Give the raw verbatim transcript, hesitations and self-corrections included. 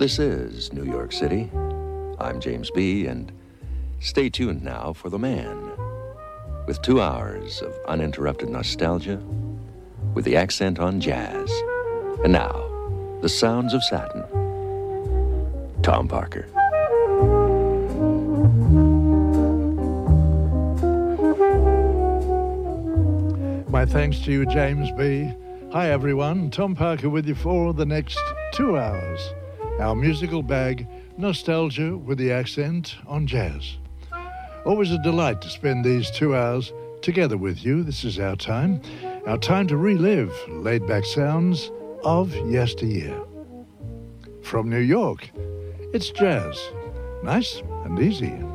This is New York City. I'm James B., and stay tuned now for The Man, with two hours of uninterrupted nostalgia, with the accent on jazz. And now, the sounds of satin. Tom Parker. My thanks to you, James B. Hi, everyone. Tom Parker with you for the next two hours. Our musical bag, nostalgia with the accent on jazz. Always a delight to spend these two hours together with you. This is our time. Our time to relive laid-back sounds of yesteryear. From New York, it's jazz. Nice and easy.